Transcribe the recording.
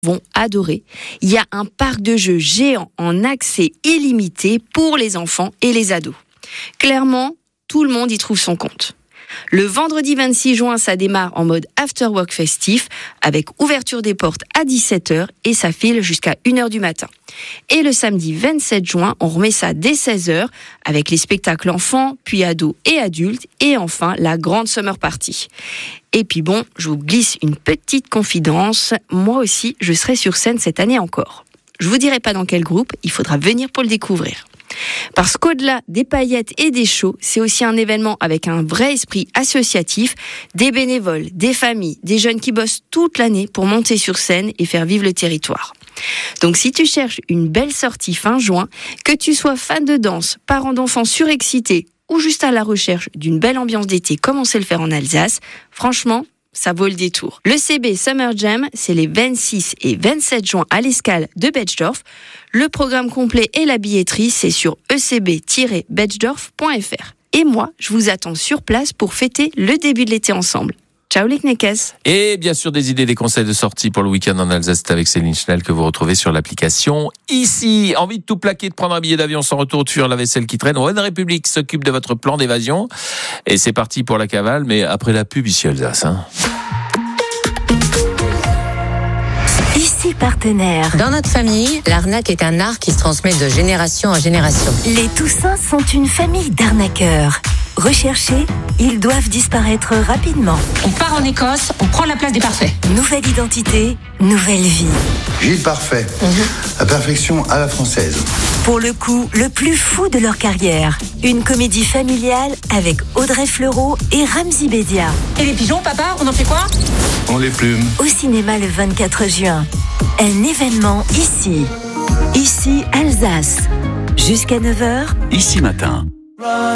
vont adorer. Il y a un parc de jeux géant en accès illimité pour les enfants et les ados. Clairement, tout le monde y trouve son compte. Le vendredi 26 juin, ça démarre en mode after-work festif avec ouverture des portes à 17h et ça file jusqu'à 1h du matin. Et le samedi 27 juin, on remet ça dès 16h avec les spectacles enfants, puis ados et adultes et enfin la grande summer party. Et puis bon, je vous glisse une petite confidence, moi aussi je serai sur scène cette année encore. Je vous dirai pas dans quel groupe, il faudra venir pour le découvrir. Parce qu'au-delà des paillettes et des shows, c'est aussi un événement avec un vrai esprit associatif, des bénévoles, des familles, des jeunes qui bossent toute l'année pour monter sur scène et faire vivre le territoire. Donc si tu cherches une belle sortie fin juin, que tu sois fan de danse, parent d'enfants surexcités ou juste à la recherche d'une belle ambiance d'été comme on sait le faire en Alsace, franchement, ça vaut le détour. Le CB Summer Jam, c'est les 26 et 27 juin à l'Escale de Betschdorf. Le programme complet et la billetterie, c'est sur ecb-betschdorf.fr. Et moi, je vous attends sur place pour fêter le début de l'été ensemble. Ciao les Kneckes. Et bien sûr, des idées, des conseils de sortie pour le week-end en Alsace, c'est avec Céline Schnell que vous retrouvez sur l'application ici. Envie de tout plaquer, de prendre un billet d'avion sans retour, de fuir la vaisselle qui traîne. One République s'occupe de votre plan d'évasion. Et c'est parti pour la cavale, mais après la pub ici Alsace. Ici partenaire. Dans notre famille, l'arnaque est un art qui se transmet de génération en génération. Les Toussins sont une famille d'arnaqueurs. Recherchés, ils doivent disparaître rapidement. On part en Écosse, on prend la place des parfaits. Nouvelle identité, nouvelle vie. Gilles Parfait, la perfection à la française. Pour le coup, le plus fou de leur carrière. Une comédie familiale avec Audrey Fleurot et Ramzy Bedia. Et les pigeons, papa, on en fait quoi? On les plume. Au cinéma le 24 juin. Un événement ici. Ici, Alsace. Jusqu'à 9h. Ici matin.